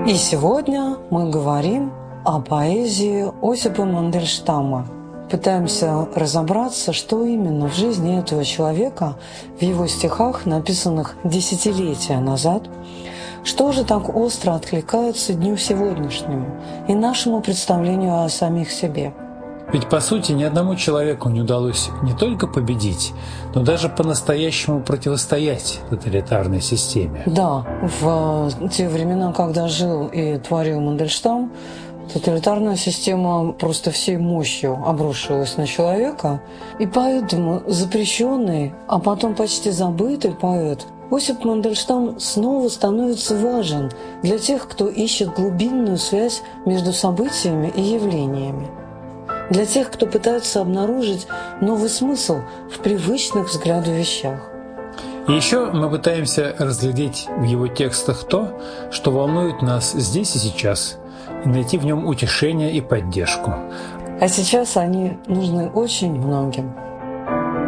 И сегодня мы говорим о поэзии Осипа Мандельштама. Пытаемся разобраться, что именно в жизни этого человека, в его стихах, написанных десятилетия назад, что же так остро откликается дню сегодняшнему и нашему представлению о самих себе. Ведь, по сути, ни одному человеку не удалось не только победить, но даже по-настоящему противостоять тоталитарной системе. Да, в те времена, когда жил и творил Мандельштам, тоталитарная система просто всей мощью обрушилась на человека, и поэтому запрещенный, а потом почти забытый поэт Осип Мандельштам снова становится важен для тех, кто ищет глубинную связь между событиями и явлениями. Для тех, кто пытается обнаружить новый смысл в привычных взгляду вещах. И еще мы пытаемся разглядеть в его текстах то, что волнует нас здесь и сейчас, и найти в нем утешение и поддержку. А сейчас они нужны очень многим.